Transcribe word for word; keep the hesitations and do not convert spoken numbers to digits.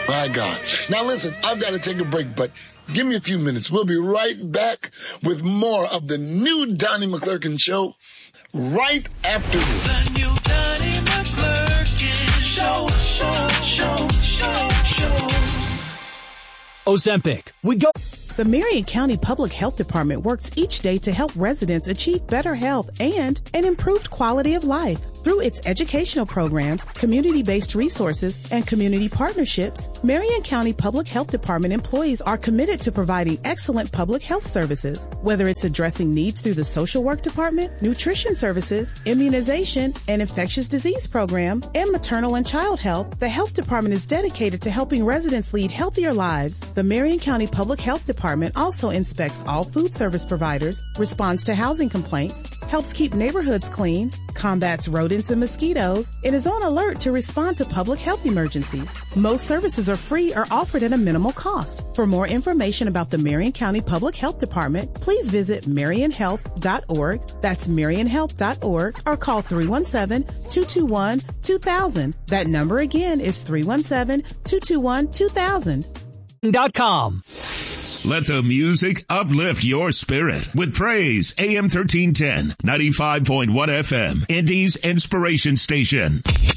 My God. Now listen, I've got to take a break, but give me a few minutes. We'll be right back with more of the new Donnie McClurkin Show right after this. The new Donnie McClurkin Show, show, show, show, show. Ozempic, we go. The Marion County Public Health Department works each day to help residents achieve better health and an improved quality of life. Through its educational programs, community-based resources, and community partnerships, Marion County Public Health Department employees are committed to providing excellent public health services. Whether it's addressing needs through the social work department, nutrition services, immunization, and infectious disease program, and maternal and child health, the health department is dedicated to helping residents lead healthier lives. The Marion County Public Health Department also inspects all food service providers, responds to housing complaints, helps keep neighborhoods clean, combats rodents and mosquitoes, and is on alert to respond to public health emergencies. Most services are free or offered at a minimal cost. For more information about the Marion County Public Health Department, please visit marion health dot org. That's marion health dot org, or call three one seven, two two one, two thousand. That number again is three one seven, two two one, two thousand. Dot com. Let the music uplift your spirit with praise. A M thirteen ten, ninety-five point one F M, Indy's Inspiration Station.